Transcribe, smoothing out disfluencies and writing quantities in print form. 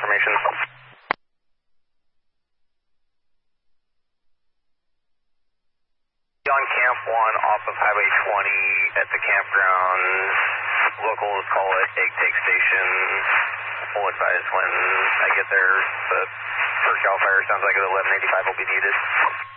confirmation. On Camp 1 off of Highway 20 at the campground. Locals call it Egg Take Station. We'll advise when I get there. The first CAL FIRE sounds like at 1185 will be needed.